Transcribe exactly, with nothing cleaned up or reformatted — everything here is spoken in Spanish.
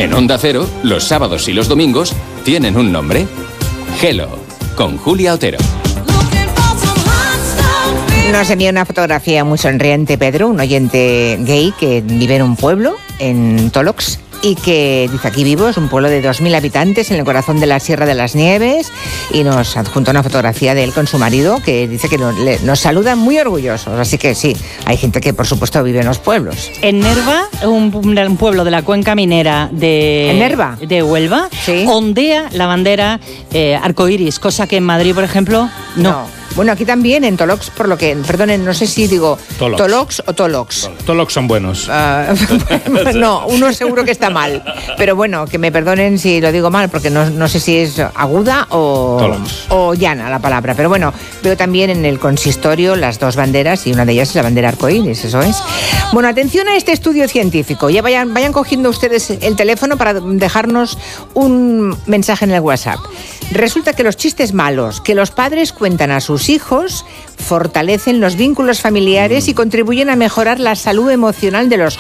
En Onda Cero, los sábados y los domingos tienen un nombre. Hello, con Julia Otero. Nos envía una fotografía muy sonriente Pedro, un oyente gay que vive en un pueblo, en Tolox, y que dice: aquí vivo, es un pueblo de dos mil habitantes en el corazón de la Sierra de las Nieves, y nos adjunta una fotografía de él con su marido, que dice que nos, le, nos saludan muy orgullosos. Así que sí, hay gente que por supuesto vive en los pueblos. En Nerva, un, un pueblo de la cuenca minera de, ¿En Nerva? de Huelva, sí, ondea la bandera eh, arcoíris, cosa que en Madrid, por ejemplo, no. no. Bueno, aquí también, en Tolox, por lo que, perdonen, no sé si digo Tolox, Tolox o Tolox. Tolox son buenos. Uh, no, uno seguro que está mal. Pero bueno, que me perdonen si lo digo mal, porque no, no sé si es aguda o, o llana la palabra. Pero bueno, veo también en el consistorio las dos banderas, y una de ellas es la bandera arcoíris, eso es. Bueno, atención a este estudio científico. Ya vayan, vayan cogiendo ustedes el teléfono para dejarnos un mensaje en el WhatsApp. Resulta que los chistes malos que los padres cuentan a sus hijos fortalecen los vínculos familiares y contribuyen a mejorar la salud emocional de los